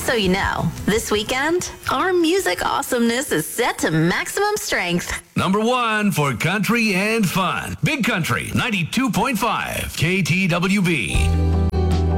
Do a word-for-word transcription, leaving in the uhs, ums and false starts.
So you know, this weekend, our music awesomeness is set to maximum strength. Number one for country and fun. Big Country, ninety-two point five K T W B.